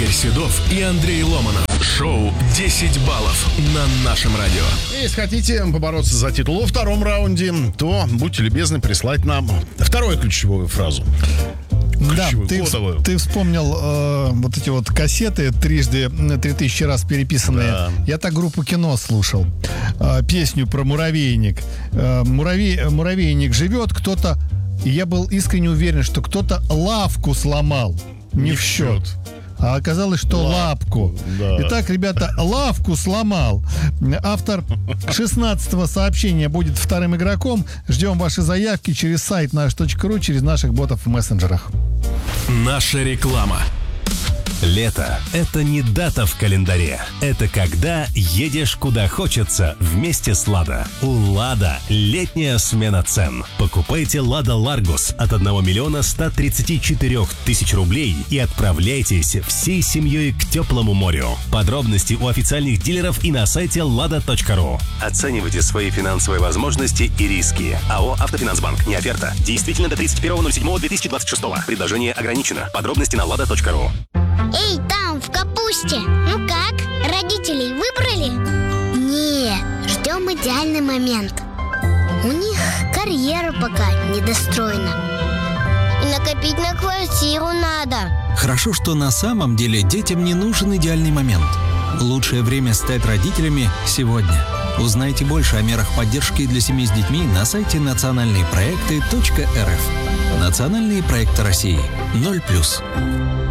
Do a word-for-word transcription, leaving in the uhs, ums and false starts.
Игорь Седов и Андрей Ломанов. Шоу десять баллов на нашем радио. Если хотите побороться за титул во втором раунде, то будьте любезны прислать нам вторую ключевую фразу. Да, ты, ты вспомнил э, вот эти вот кассеты, трижды, три тысячи раз переписанные. Да. Я так группу Кино слушал. Э, песню про муравейник. Э, муравей, муравейник живет, кто-то... И я был искренне уверен, что кто-то лавку сломал. Не, Не в счет. счет. А оказалось, что лапку. лапку. Да. Итак, ребята, лавку сломал. Автор шестнадцатого сообщения будет вторым игроком. Ждем ваши заявки через сайт наш точка ру, через наших ботов в мессенджерах. Наша реклама. Лето – это не дата в календаре. Это когда едешь куда хочется вместе с «Лада». У «Лада» летняя смена цен. Покупайте «Лада Ларгус» от одного миллиона ста тридцати четырёх тысяч рублей и отправляйтесь всей семьей к теплому морю. Подробности у официальных дилеров и на сайте лада точка ру. Оценивайте свои финансовые возможности и риски. АО «Автофинансбанк». Не оферта. Действительно до тридцать первого седьмого две тысячи двадцать шестого. Предложение ограничено. Подробности на лада точка ру. Эй, там, в капусте! Ну как, родителей выбрали? Нет, ждем идеальный момент. У них карьера пока недостроена. И накопить на квартиру надо. Хорошо, что на самом деле детям не нужен идеальный момент. Лучшее время стать родителями сегодня. Узнайте больше о мерах поддержки для семей с детьми на сайте национальные проекты точка эр эф. Национальные проекты России. ноль плюс.